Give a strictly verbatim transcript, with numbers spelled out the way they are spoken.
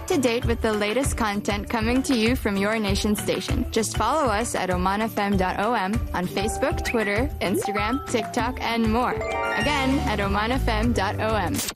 up to date with the latest content coming to you from your nation station. Just follow us at oman f m dot o m on Facebook, Twitter, Instagram, TikTok, and more. Again, at oman f m dot o m.